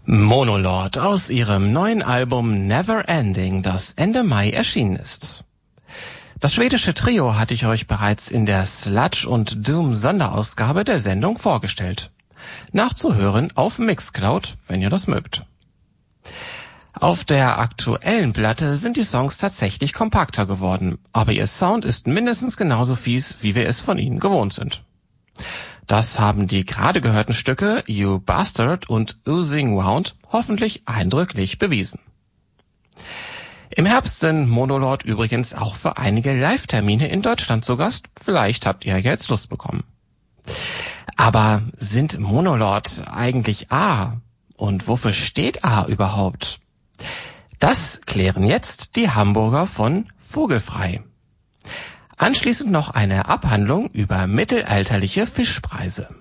Monolord aus ihrem neuen Album Never Ending, das Ende Mai erschienen ist. Das schwedische Trio hatte ich euch bereits in der Sludge und Doom Sonderausgabe der Sendung vorgestellt. Nachzuhören auf Mixcloud, wenn ihr das mögt. Auf der aktuellen Platte sind die Songs tatsächlich kompakter geworden, aber ihr Sound ist mindestens genauso fies, wie wir es von ihnen gewohnt sind. Das haben die gerade gehörten Stücke You Bastard und Oozing Wound hoffentlich eindrücklich bewiesen. Im Herbst sind Monolord übrigens auch für einige Live-Termine in Deutschland zu Gast. Vielleicht habt ihr jetzt Lust bekommen. Aber sind Monolord eigentlich A? Und wofür steht A überhaupt? Das klären jetzt die Hamburger von Vogelfrei. Anschließend noch eine Abhandlung über mittelalterliche Fischpreise.